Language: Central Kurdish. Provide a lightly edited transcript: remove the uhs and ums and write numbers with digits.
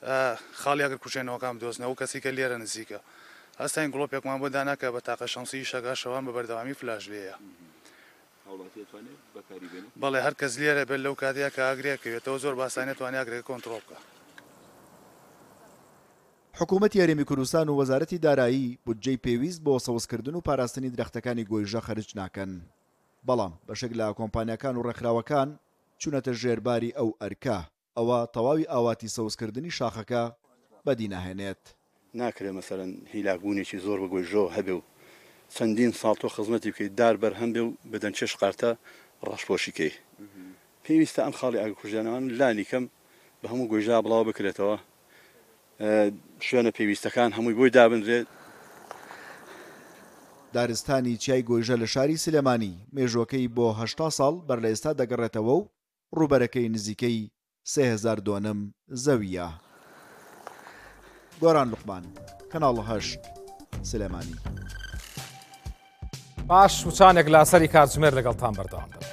خاڵی ئەگەر کوشێنەوەکان بدۆزنەوە و کەسی کە لێرە نزیکە هەستاین گڵۆپێکمان بۆ داناکە بە تاقە شەمسی شەگا شەوان بە بەردەوامی فلاش لێیە بەڵێ هەر کەس لێرە بێت لەو کاتەیە کە ئاگرێکەوێتەوە زۆر باسانێت توانێت ئاگرێک کۆنتڕۆڵ بکە. حکوومەتی هەرێمی کوردستان و وەزارەتی دارایی بودجەی پێویست بۆ سەوزکردن و پاراستنی درەختەکانی گۆیژە خەرج ناکەن، بەڵام بەشێک لە کۆمپانیەکان و ڕێکخراوەکان چوونەتە ژێرباری ئەو ئەرکە، ئەوە تەواوی ئاواتی سەوزکردنی شاخەکە بەدی ناهێنێت. ناکرێت مەسەرەن هیلاکبوونێکی زۆر بە گۆیژۆ هەبێ و چەندین ساڵ تۆ خزمەتی بکەیت دار بەرهەم بێ و بدەن چێش قارتە ڕەشپۆشیکەی. پێویستە ئەم خاڵی ئاگرکوژێنەوان لانی کەم بە هەموو گۆیژا بڵاو بکرێتەوە، شوێنە پێویستەکان هەمووی بۆی دابنرێت. دارستانی چیای گۆیژە لە شاری سلێمانی مێژوەکەی بۆ 80 ساڵ بەر لە ئێستا دەگەڕێتەوە و ڕوبەرەکەی نزیکەی 3000 دۆنم زەویە. گۆران لوقمان، کەناڵ 8 سلێمانی. باش وچانێک لاسەری کاتژمێر لەگەڵتان بەردەوام دەبێت.